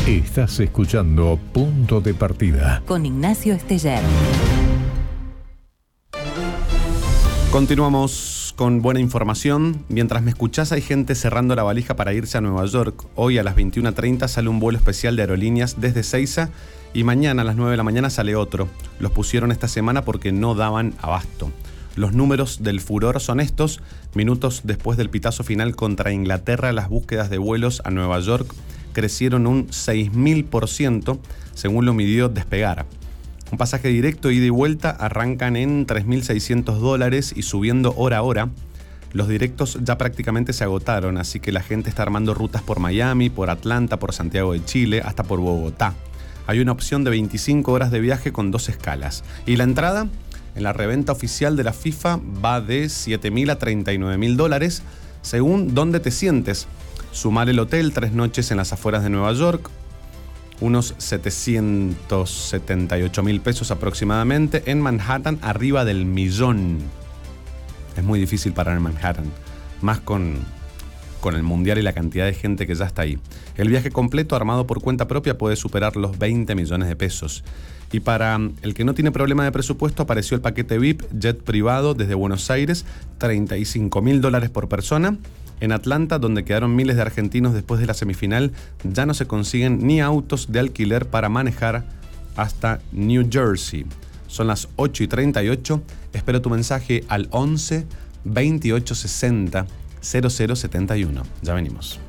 Estás escuchando Punto de Partida con Ignacio Esteller. Continuamos con buena información. Mientras me escuchás, hay gente cerrando la valija para irse a Nueva York. Hoy a las 21:30 sale un vuelo especial de aerolíneas desde Ezeiza y mañana a las 9 de la mañana sale otro. Los pusieron esta semana porque no daban abasto. Los números del furor son estos. Minutos después del pitazo final contra Inglaterra, las búsquedas de vuelos a Nueva York crecieron un 6.000%, según lo midió Despegar. Un pasaje directo ida y vuelta arrancan en $3.600 y subiendo hora a hora. Los directos ya prácticamente se agotaron, así que la gente está armando rutas por Miami, por Atlanta, por Santiago de Chile, hasta por Bogotá. Hay una opción de 25 horas de viaje con 2 escalas. Y la entrada en la reventa oficial de la FIFA va de $7.000 a $39.000, según dónde te sientes. Sumar el hotel, 3 noches en las afueras de Nueva York, unos 778.000 pesos aproximadamente. En Manhattan, arriba del millón. Es muy difícil parar en Manhattan, más con el mundial y la cantidad de gente que ya está ahí. El viaje completo, armado por cuenta propia, puede superar los 20 millones de pesos. Y para el que no tiene problema de presupuesto, apareció el paquete VIP, jet privado desde Buenos Aires, $35.000 por persona. En Atlanta, donde quedaron miles de argentinos después de la semifinal, ya no se consiguen ni autos de alquiler para manejar hasta New Jersey. Son las 8:38. Espero tu mensaje al 11 28 60 0071. Ya venimos.